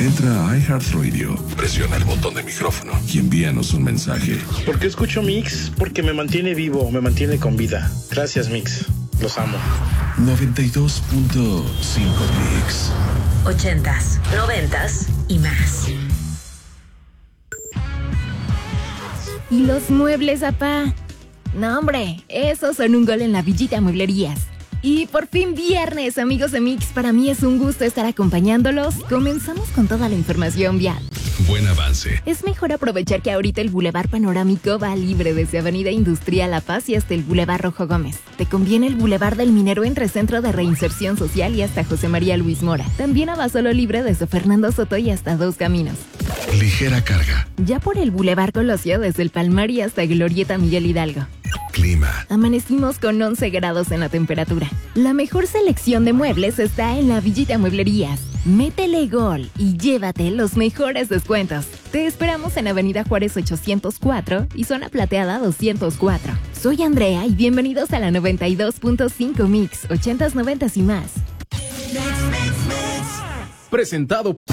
Entra a iHeartRadio, presiona el botón de micrófono y envíanos un mensaje. ¿Por qué escucho Mix? Porque me mantiene vivo, me mantiene con vida. Gracias, Mix. Los amo. 92.5 Mix. 80s, 90s y más. ¿Y los muebles, apá? No, hombre, esos son un gol en la Villita Mueblerías. Y por fin viernes, amigos de Mix, para mí es un gusto estar acompañándolos. Comenzamos con toda la información vial. Buen avance. Es mejor aprovechar que ahorita el Boulevard Panorámico va libre desde Avenida Industrial La Paz y hasta el Boulevard Rojo Gómez. Te conviene el Boulevard del Minero entre Centro de Reinserción Social y hasta José María Luis Mora. También a Basolo libre desde Fernando Soto y hasta Dos Caminos. Ligera carga. Ya por el Boulevard Colosio desde el Palmar y hasta Glorieta Miguel Hidalgo. Clima. Amanecimos con 11 grados en la temperatura. La mejor selección de muebles está en la Villita Mueblerías. Métele gol y llévate los mejores descuentos. Te esperamos en Avenida Juárez 804 y Zona Plateada 204. Soy Andrea y bienvenidos a la 92.5 Mix, 80s, 90s y más. Presentado